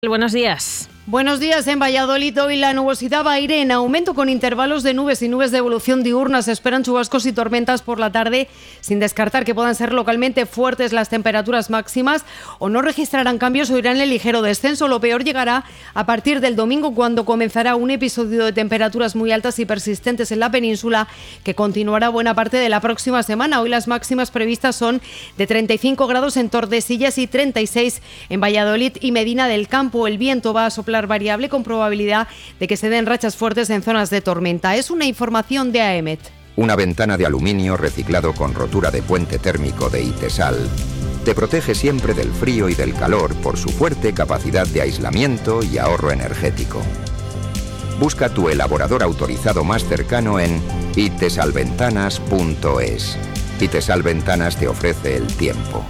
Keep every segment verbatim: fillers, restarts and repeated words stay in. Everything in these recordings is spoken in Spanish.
Buenos días. Buenos días. En Valladolid hoy la nubosidad va a ir en aumento con intervalos de nubes y nubes de evolución diurna. Se esperan chubascos y tormentas por la tarde, sin descartar que puedan ser localmente fuertes las temperaturas máximas o no registrarán cambios o irán en ligero descenso. Lo peor llegará a partir del domingo, cuando comenzará un episodio de temperaturas muy altas y persistentes en la península que continuará buena parte de la próxima semana. Hoy las máximas previstas son de treinta y cinco grados en Tordesillas y treinta y seis en Valladolid y Medina del Campo. El viento va a soplar variable con probabilidad de que se den rachas fuertes en zonas de tormenta. Es una información de A E M E T. Una ventana de aluminio reciclado con rotura de puente térmico de Itesal te protege siempre del frío y del calor por su fuerte capacidad de aislamiento y ahorro energético. Busca tu elaborador autorizado más cercano en itesalventanas punto es. Itesal Ventanas te ofrece el tiempo.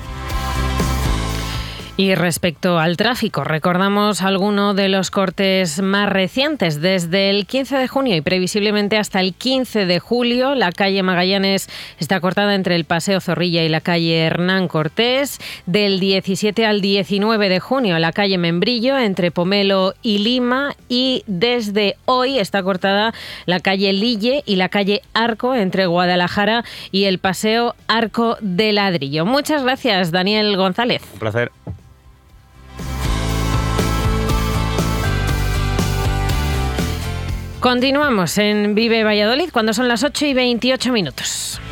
Y respecto al tráfico, recordamos alguno de los cortes más recientes. Desde el quince de junio y previsiblemente hasta el quince de julio, la calle Magallanes está cortada entre el Paseo Zorrilla y la calle Hernán Cortés. Del diecisiete al diecinueve de junio, la calle Membrillo entre Pomelo y Lima. Y desde hoy está cortada la calle Lille y la calle Arco entre Guadalajara y el Paseo Arco de Ladrillo. Muchas gracias, Daniel González. Un placer. Continuamos en Vive Valladolid cuando son las ocho y veintiocho minutos.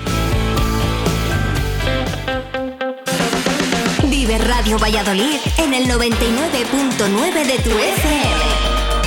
Vive Radio Valladolid en el noventa y nueve punto nueve de tu F M.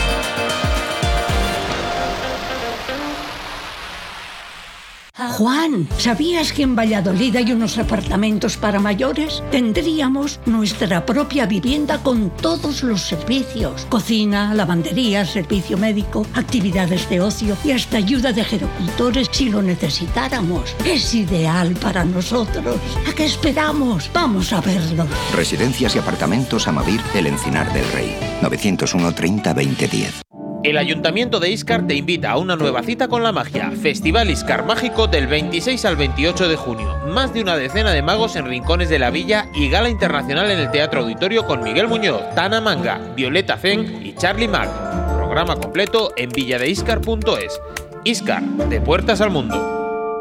Juan, ¿sabías que en Valladolid hay unos apartamentos para mayores? Tendríamos nuestra propia vivienda con todos los servicios: cocina, lavandería, servicio médico, actividades de ocio y hasta ayuda de gerocultores si lo necesitáramos. Es ideal para nosotros. ¿A qué esperamos? Vamos a verlo. Residencias y apartamentos Amavir, El Encinar del Rey. novecientos uno treinta veinte diez. El Ayuntamiento de Íscar te invita a una nueva cita con la magia. Festival Íscar Mágico del veintiséis al veintiocho de junio. Más de una decena de magos en rincones de la villa y gala internacional en el Teatro Auditorio con Miguel Muñoz, Tana Manga, Violeta Zen y Charlie Mac. Programa completo en villadeíscar punto es. Íscar, de puertas al mundo.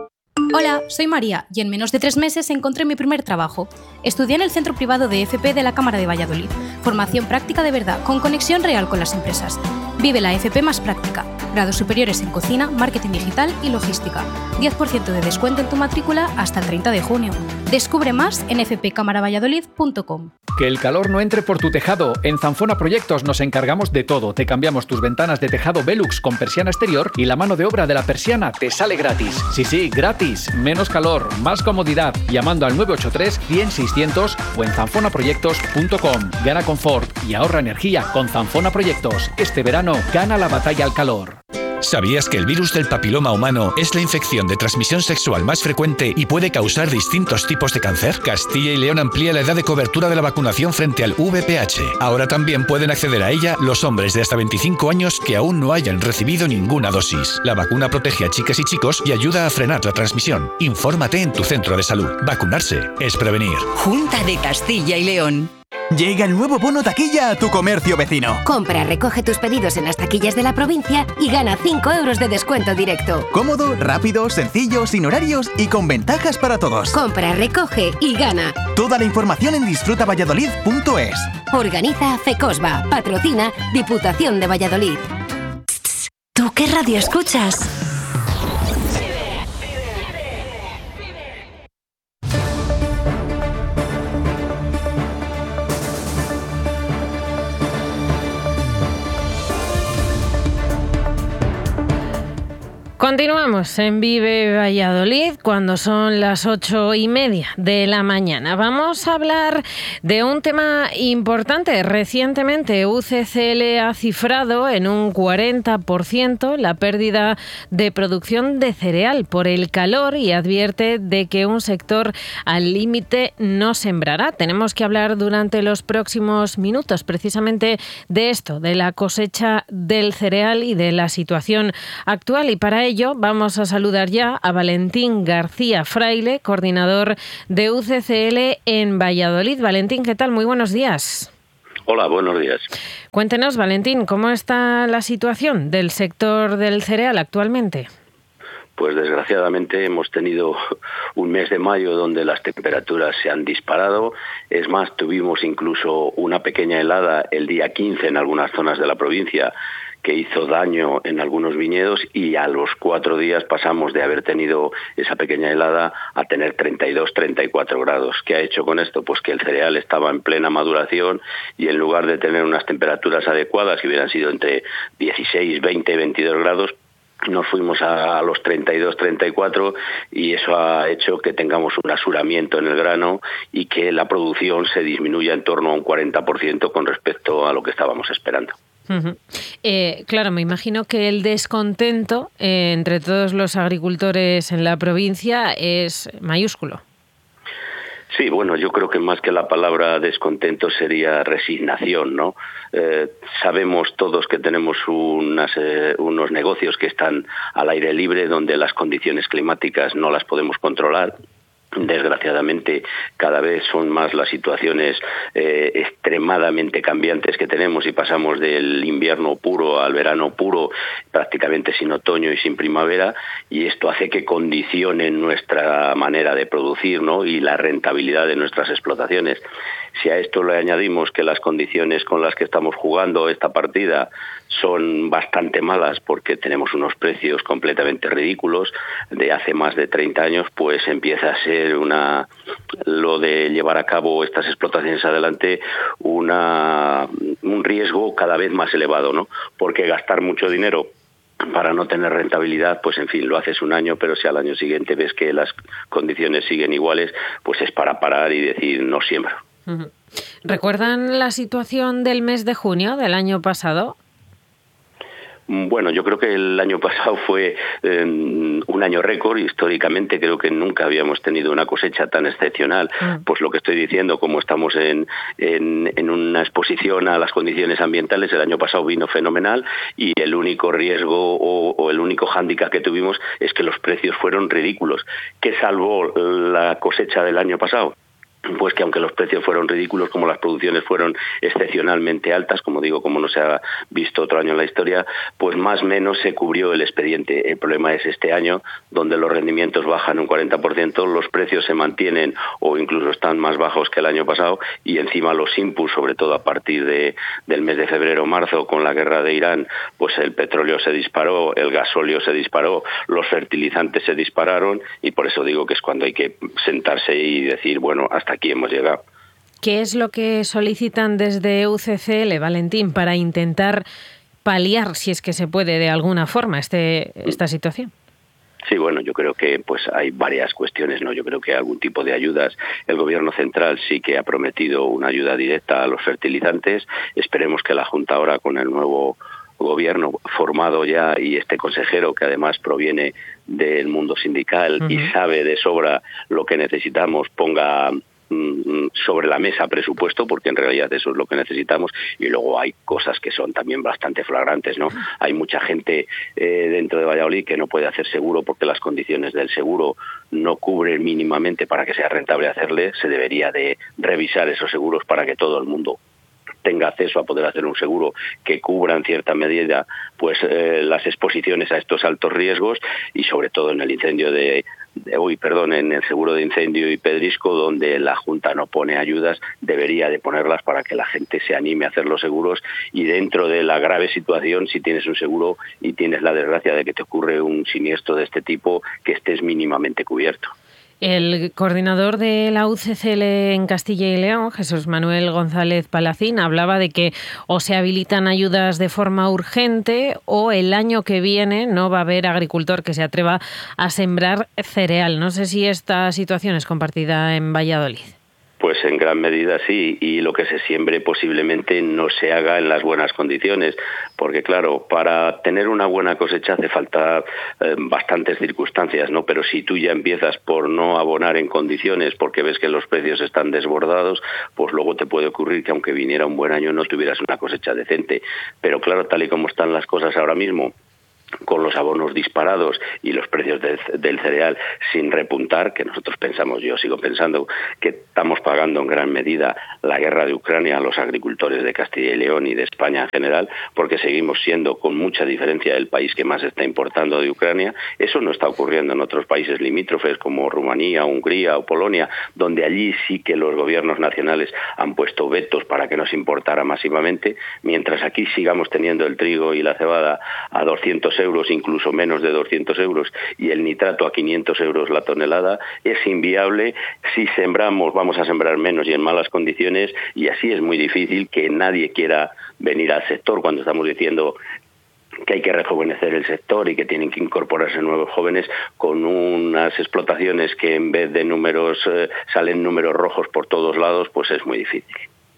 Hola, soy María y en menos de tres meses encontré mi primer trabajo. Estudié en el Centro Privado de F P de la Cámara de Valladolid. Formación práctica de verdad, con conexión real con las empresas. Vive la F P más práctica. Grados superiores en cocina, marketing digital y logística. diez por ciento de descuento en tu matrícula hasta el treinta de junio. Descubre más en f p cámara valladolid punto com. Que el calor no entre por tu tejado. En Zanfona Proyectos nos encargamos de todo. Te cambiamos tus ventanas de tejado Velux con persiana exterior y la mano de obra de la persiana te sale gratis. Sí, sí, gratis. Menos calor, más comodidad. Llamando al nueve ocho tres, cien, seiscientos o en zanfona proyectos punto com. Gana confort y ahorra energía con Zanfona Proyectos. Este verano gana la batalla al calor. ¿Sabías que el virus del papiloma humano es la infección de transmisión sexual más frecuente y puede causar distintos tipos de cáncer? Castilla y León amplía la edad de cobertura de la vacunación frente al V I H. Ahora también pueden acceder a ella los hombres de hasta veinticinco años que aún no hayan recibido ninguna dosis. La vacuna protege a chicas y chicos y ayuda a frenar la transmisión. Infórmate en tu centro de salud. Vacunarse es prevenir. Junta de Castilla y León. Llega el nuevo bono taquilla a tu comercio vecino. Compra, recoge tus pedidos en las taquillas de la provincia y gana cinco euros de descuento directo. Cómodo, rápido, sencillo, sin horarios y con ventajas para todos. Compra, recoge y gana. Toda la información en disfruta valladolid punto es. Organiza FECOSVA. Patrocina Diputación de Valladolid. ¿Tú qué radio escuchas? Continuamos en Vive Valladolid cuando son las ocho y media de la mañana. Vamos a hablar de un tema importante. Recientemente U C C L ha cifrado en un cuarenta por ciento la pérdida de producción de cereal por el calor y advierte de que un sector al límite no sembrará. Tenemos que hablar durante los próximos minutos precisamente de esto, de la cosecha del cereal y de la situación actual. Y para ello vamos a saludar ya a Valentín García Fraile, coordinador de U C C L en Valladolid. Valentín, ¿qué tal? Muy buenos días. Hola, buenos días. Cuéntenos, Valentín, ¿cómo está la situación del sector del cereal actualmente? Pues desgraciadamente hemos tenido un mes de mayo donde las temperaturas se han disparado. Es más, tuvimos incluso una pequeña helada el día quince en algunas zonas de la provincia que hizo daño en algunos viñedos, y a los cuatro días pasamos de haber tenido esa pequeña helada a tener treinta y dos, treinta y cuatro grados. ¿Qué ha hecho con esto? Pues que el cereal estaba en plena maduración y en lugar de tener unas temperaturas adecuadas, que hubieran sido entre dieciséis, veinte, veintidós grados, nos fuimos a los treinta y dos, treinta y cuatro, y eso ha hecho que tengamos un asuramiento en el grano y que la producción se disminuya en torno a un cuarenta por ciento con respecto a lo que estábamos esperando. Uh-huh. Eh, claro, me imagino que el descontento eh, entre todos los agricultores en la provincia es mayúsculo. Sí, bueno, yo creo que más que la palabra descontento sería resignación, ¿no? Eh, sabemos todos que tenemos unas, eh, unos negocios que están al aire libre, donde las condiciones climáticas no las podemos controlar. Desgraciadamente, cada vez son más las situaciones eh, extremadamente cambiantes que tenemos, y pasamos del invierno puro al verano puro, prácticamente sin otoño y sin primavera, y esto hace que condicione nuestra manera de producir, ¿no? Y la rentabilidad de nuestras explotaciones. Si a esto le añadimos que las condiciones con las que estamos jugando esta partida son bastante malas, porque tenemos unos precios completamente ridículos de hace más de treinta años, pues empieza a ser una lo de llevar a cabo estas explotaciones adelante una un riesgo cada vez más elevado, ¿no? Porque gastar mucho dinero para no tener rentabilidad, pues en fin, lo haces un año, pero si al año siguiente ves que las condiciones siguen iguales, pues es para parar y decir no siembro. Uh-huh. ¿Recuerdan la situación del mes de junio del año pasado? Bueno, yo creo que el año pasado fue eh, un año récord. Históricamente creo que nunca habíamos tenido una cosecha tan excepcional. Mm. Pues lo que estoy diciendo, como estamos en, en, en una exposición a las condiciones ambientales, el año pasado vino fenomenal, y el único riesgo o, o el único hándicap que tuvimos es que los precios fueron ridículos. ¿Qué salvó la cosecha del año pasado? Pues que aunque los precios fueron ridículos, como las producciones fueron excepcionalmente altas, como digo, como no se ha visto otro año en la historia, pues más o menos se cubrió el expediente. El problema es este año, donde los rendimientos bajan un cuarenta por ciento, los precios se mantienen o incluso están más bajos que el año pasado, y encima los inputs, sobre todo a partir de, del mes de febrero o marzo, con la guerra de Irán, pues el petróleo se disparó, el gasóleo se disparó, los fertilizantes se dispararon, y por eso digo que es cuando hay que sentarse y decir, bueno, hasta aquí hemos llegado. ¿Qué es lo que solicitan desde U C C L, Valentín, para intentar paliar, si es que se puede de alguna forma, este, esta situación? Sí, bueno, yo creo que pues hay varias cuestiones, ¿no? Yo creo que algún tipo de ayudas. El Gobierno central sí que ha prometido una ayuda directa a los fertilizantes. Esperemos que la Junta ahora, con el nuevo Gobierno formado ya, y este consejero que además proviene del mundo sindical uh-huh. y sabe de sobra lo que necesitamos, ponga sobre la mesa presupuesto, porque en realidad eso es lo que necesitamos. Y luego hay cosas que son también bastante flagrantes, ¿no? Hay mucha gente eh, dentro de Valladolid que no puede hacer seguro porque las condiciones del seguro no cubren mínimamente para que sea rentable hacerle. Se debería de revisar esos seguros para que todo el mundo tenga acceso a poder hacer un seguro que cubra en cierta medida pues eh, las exposiciones a estos altos riesgos, y sobre todo en el incendio de, de hoy, perdón, en el seguro de incendio y pedrisco, donde la Junta no pone ayudas, debería de ponerlas para que la gente se anime a hacer los seguros, y dentro de la grave situación, si tienes un seguro y tienes la desgracia de que te ocurre un siniestro de este tipo, que estés mínimamente cubierto. El coordinador de la U C C L en Castilla y León, Jesús Manuel González Palacín, hablaba de que o se habilitan ayudas de forma urgente o el año que viene no va a haber agricultor que se atreva a sembrar cereal. No sé si esta situación es compartida en Valladolid. Pues en gran medida sí, y lo que se siembre posiblemente no se haga en las buenas condiciones, porque claro, para tener una buena cosecha hace falta eh, bastantes circunstancias, ¿no? Pero si tú ya empiezas por no abonar en condiciones, porque ves que los precios están desbordados, pues luego te puede ocurrir que aunque viniera un buen año no tuvieras una cosecha decente. Pero claro, tal y como están las cosas ahora mismo, con los abonos disparados y los precios de, del cereal sin repuntar, que nosotros pensamos, yo sigo pensando, que estamos pagando en gran medida la guerra de Ucrania a los agricultores de Castilla y León y de España en general, porque seguimos siendo con mucha diferencia el país que más está importando de Ucrania. Eso no está ocurriendo en otros países limítrofes como Rumanía, Hungría o Polonia, donde allí sí que los gobiernos nacionales han puesto vetos para que nos importara masivamente, mientras aquí sigamos teniendo el trigo y la cebada a doscientos euros, incluso menos de doscientos euros, y el nitrato a quinientos euros la tonelada. Es inviable. Si sembramos, vamos a sembrar menos y en malas condiciones, y así es muy difícil que nadie quiera venir al sector cuando estamos diciendo que hay que rejuvenecer el sector y que tienen que incorporarse nuevos jóvenes, con unas explotaciones que en vez de números eh, salen números rojos por todos lados, pues es muy difícil.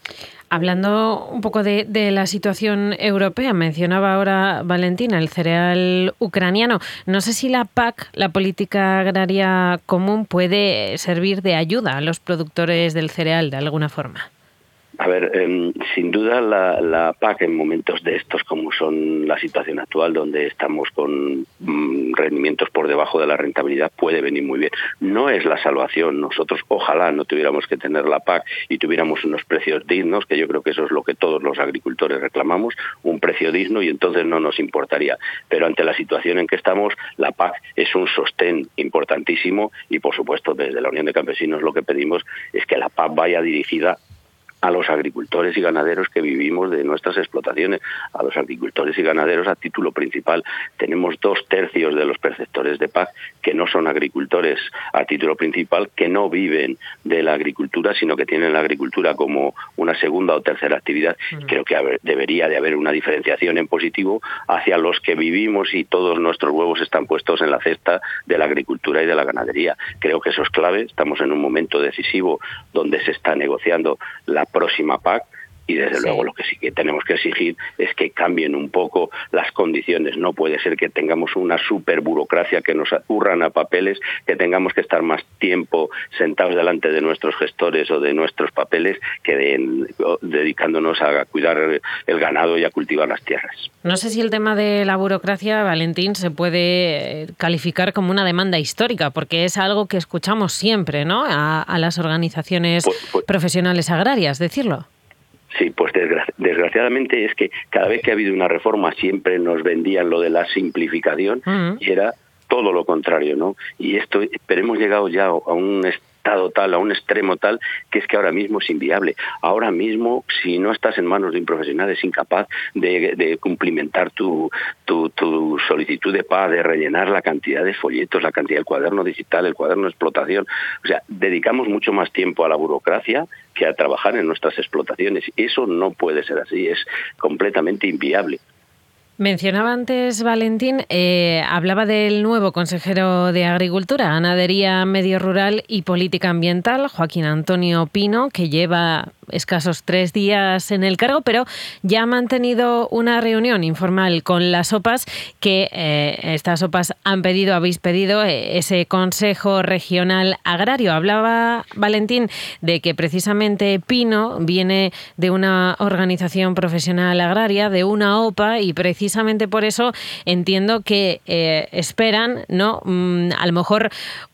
Hablando un poco de, de la situación europea, mencionaba ahora Valentina el cereal ucraniano. No sé si la P A C, la Política Agraria Común, puede servir de ayuda a los productores del cereal de alguna forma. A ver, eh, sin duda la, la P A C en momentos de estos, como son la situación actual, donde estamos con mm, rendimientos por debajo de la rentabilidad, puede venir muy bien. No es la salvación. Nosotros ojalá no tuviéramos que tener la P A C y tuviéramos unos precios dignos, que yo creo que eso es lo que todos los agricultores reclamamos, un precio digno, y entonces no nos importaría. Pero ante la situación en que estamos, la P A C es un sostén importantísimo y, por supuesto, desde la Unión de Campesinos lo que pedimos es que la P A C vaya dirigida a los agricultores y ganaderos que vivimos de nuestras explotaciones, a los agricultores y ganaderos a título principal. Tenemos dos tercios de los perceptores de P A C que no son agricultores a título principal, que no viven de la agricultura, sino que tienen la agricultura como una segunda o tercera actividad. Mm. Creo que haber, debería de haber una diferenciación en positivo hacia los que vivimos y todos nuestros huevos están puestos en la cesta de la agricultura y de la ganadería. Creo que eso es clave. Estamos en un momento decisivo donde se está negociando la próxima P A C, y desde sí. luego lo que sí que tenemos que exigir es que cambien un poco las condiciones. No puede ser que tengamos una super burocracia, que nos curran a papeles, que tengamos que estar más tiempo sentados delante de nuestros gestores o de nuestros papeles que de, dedicándonos a cuidar el ganado y a cultivar las tierras. No sé si el tema de la burocracia, Valentín, se puede calificar como una demanda histórica, porque es algo que escuchamos siempre, ¿no?, a, a las organizaciones pues, pues, profesionales agrarias decirlo. Sí, pues desgra- desgraciadamente es que cada vez que ha habido una reforma siempre nos vendían lo de la simplificación uh-huh. y era todo lo contrario, ¿no? Y esto, pero hemos llegado ya a un estado tal, a un extremo tal, que es que ahora mismo es inviable. Ahora mismo, si no estás en manos de un profesional, es incapaz de, de cumplimentar tu, tu, tu solicitud de P A, de rellenar la cantidad de folletos, la cantidad del cuaderno digital, el cuaderno de explotación. O sea, dedicamos mucho más tiempo a la burocracia que a trabajar en nuestras explotaciones. Eso no puede ser así, es completamente inviable. Mencionaba antes, Valentín, eh, hablaba del nuevo consejero de Agricultura, Ganadería, Medio Rural y Política Ambiental, Joaquín Antonio Pino, que lleva escasos tres días en el cargo, pero ya ha mantenido una reunión informal con las O P As, que eh, estas O P As han pedido, habéis pedido eh, ese Consejo Regional Agrario. Hablaba, Valentín, de que precisamente Pino viene de una organización profesional agraria, de una O P A, y precisamente por eso entiendo que eh, esperan, ¿no?, mm, a lo mejor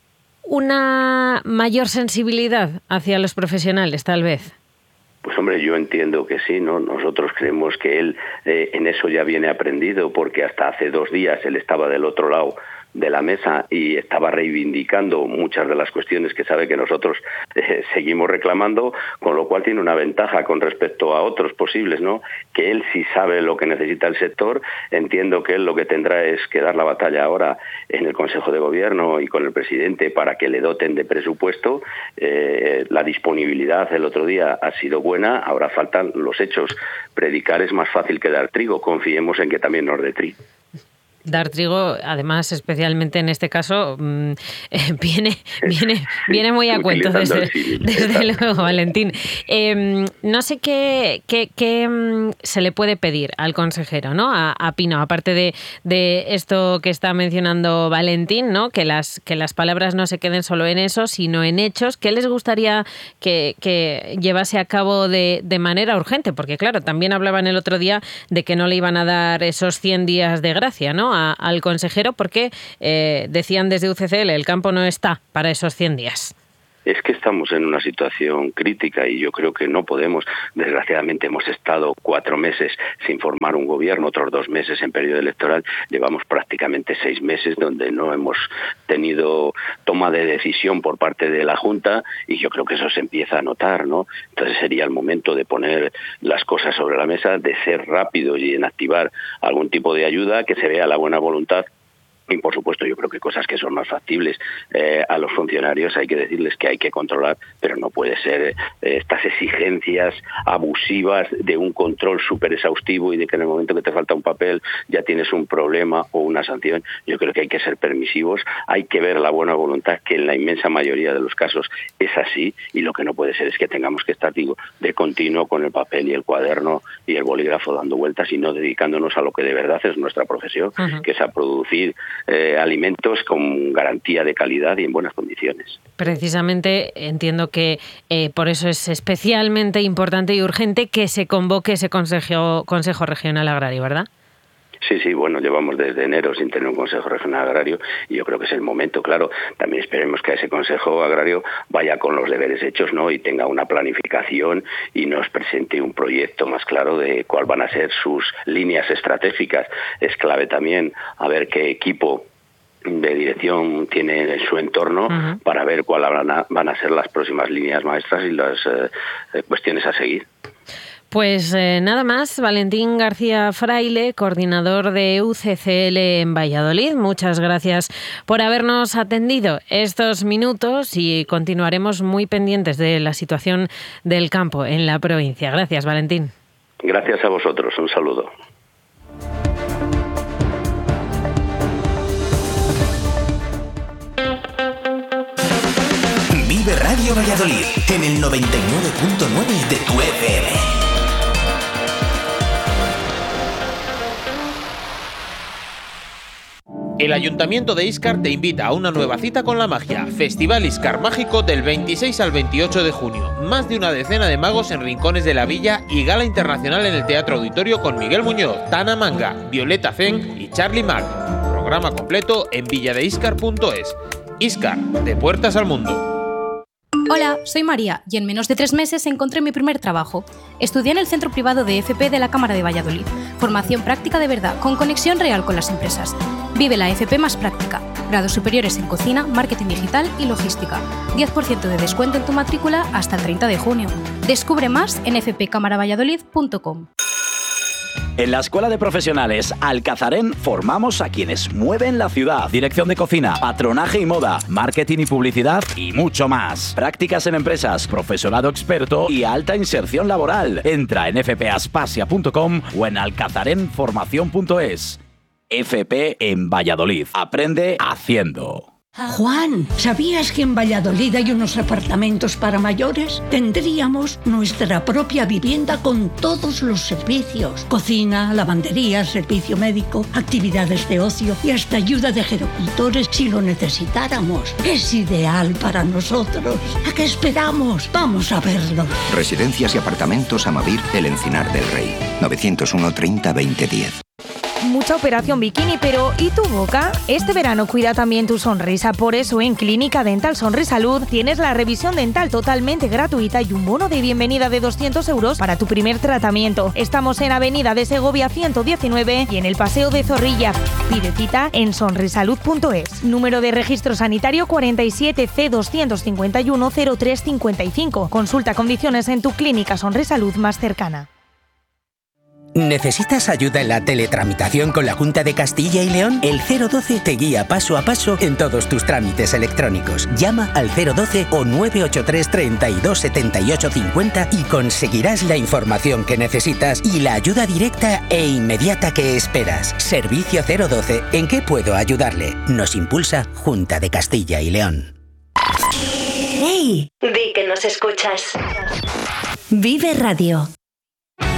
una mayor sensibilidad hacia los profesionales, tal vez. Pues hombre, yo entiendo que sí, ¿no? Nosotros creemos que él eh, en eso ya viene aprendido, porque hasta hace dos días él estaba del otro lado de la mesa y estaba reivindicando muchas de las cuestiones que sabe que nosotros eh, seguimos reclamando, con lo cual tiene una ventaja con respecto a otros posibles, ¿no? Que él sí sabe lo que necesita el sector. Entiendo que él lo que tendrá es que dar la batalla ahora en el Consejo de Gobierno y con el presidente para que le doten de presupuesto. Eh, la disponibilidad el otro día ha sido buena, ahora faltan los hechos. Predicar es más fácil que dar trigo, confiemos en que también nos dé trigo. Dar trigo, además, especialmente en este caso, mmm, eh, viene, viene, viene muy a cuento, desde, desde luego, Valentín. Eh, no sé qué, qué, qué um, se le puede pedir al consejero, ¿no?, a, a Pino, aparte de, de esto que está mencionando Valentín, ¿no?, que las, que las palabras no se queden solo en eso, sino en hechos. ¿Qué les gustaría que, que llevase a cabo de, de manera urgente? Porque, claro, también hablaban el otro día de que no le iban a dar esos cien días de gracia, ¿no?, a, al consejero porque eh, decían desde U C C L, el campo no está para esos cien días. Es que estamos en una situación crítica y yo creo que no podemos. Desgraciadamente hemos estado cuatro meses sin formar un gobierno, otros dos meses en periodo electoral. Llevamos prácticamente seis meses donde no hemos tenido toma de decisión por parte de la Junta y yo creo que eso se empieza a notar, ¿no? Entonces sería el momento de poner las cosas sobre la mesa, de ser rápido y en activar algún tipo de ayuda, que se vea la buena voluntad. Y, por supuesto, yo creo que cosas que son más factibles eh, a los funcionarios hay que decirles que hay que controlar, pero no puede ser eh, estas exigencias abusivas de un control súper exhaustivo y de que en el momento que te falta un papel ya tienes un problema o una sanción. Yo creo que hay que ser permisivos, hay que ver la buena voluntad, que en la inmensa mayoría de los casos es así, y lo que no puede ser es que tengamos que estar, digo, de continuo con el papel y el cuaderno y el bolígrafo dando vueltas y no dedicándonos a lo que de verdad es nuestra profesión, uh-huh. que es a producir Eh, alimentos con garantía de calidad y en buenas condiciones. Precisamente entiendo que eh, por eso es especialmente importante y urgente que se convoque ese Consejo, Consejo Regional Agrario, ¿verdad? Sí, sí, bueno, llevamos desde enero sin tener un Consejo Regional Agrario y yo creo que es el momento, claro. También esperemos que ese Consejo Agrario vaya con los deberes hechos, ¿no? Y tenga una planificación y nos presente un proyecto más claro de cuál van a ser sus líneas estratégicas. Es clave también a ver qué equipo de dirección tiene en su entorno uh-huh. para ver cuáles van a, van a ser las próximas líneas maestras y las eh, cuestiones a seguir. Pues eh, nada más, Valentín García Fraile, coordinador de U C C L en Valladolid. Muchas gracias por habernos atendido estos minutos y continuaremos muy pendientes de la situación del campo en la provincia. Gracias, Valentín. Gracias a vosotros. Un saludo. Vive Radio Valladolid en el noventa y nueve punto nueve de tu F M. El Ayuntamiento de Íscar te invita a una nueva cita con la magia. Festival Íscar Mágico del veintiséis al veintiocho de junio. Más de una decena de magos en rincones de la villa y gala internacional en el Teatro Auditorio con Miguel Muñoz, Tana Manga, Violeta Zen y Charlie Mac. Programa completo en villadeíscar punto es. Íscar, de puertas al mundo. Hola, soy María y en menos de tres meses encontré mi primer trabajo. Estudié en el centro privado de F P de la Cámara de Valladolid. Formación práctica de verdad, con conexión real con las empresas. Vive la F P más práctica. Grados superiores en cocina, marketing digital y logística. diez por ciento de descuento en tu matrícula hasta el treinta de junio. Descubre más en f p cámara valladolid punto com. En la Escuela de Profesionales Alcazarén formamos a quienes mueven la ciudad. Dirección de cocina, patronaje y moda, marketing y publicidad y mucho más. Prácticas en empresas, profesorado experto y alta inserción laboral. Entra en f p aspasia punto com o en alcazaren formación punto es. F P en Valladolid. Aprende haciendo. Juan, ¿sabías que en Valladolid hay unos apartamentos para mayores? Tendríamos nuestra propia vivienda con todos los servicios. Cocina, lavandería, servicio médico, actividades de ocio y hasta ayuda de gerocultores si lo necesitáramos. Es ideal para nosotros. ¿A qué esperamos? Vamos a verlo. Residencias y apartamentos Amavir, El Encinar del Rey. novecientos uno treinta veinte diez. Mucha operación bikini, pero ¿y tu boca? Este verano cuida también tu sonrisa, por eso en Clínica Dental Sonrisalud tienes la revisión dental totalmente gratuita y un bono de bienvenida de doscientos euros para tu primer tratamiento. Estamos en Avenida de Segovia ciento diecinueve y en el Paseo de Zorrilla. Pide cita en sonrisalud punto es. Número de registro sanitario cuarenta y siete C doscientos cincuenta y uno cero tres cincuenta y cinco. Consulta condiciones en tu clínica Sonrisalud más cercana. ¿Necesitas ayuda en la teletramitación con la Junta de Castilla y León? El cero doce te guía paso a paso en todos tus trámites electrónicos. Llama al cero doce o nueve ocho tres, treinta y dos, setenta y ocho cincuenta y conseguirás la información que necesitas y la ayuda directa e inmediata que esperas. Servicio cero doce. ¿En qué puedo ayudarle? Nos impulsa Junta de Castilla y León. ¡Hey! Di que nos escuchas. Vive Radio.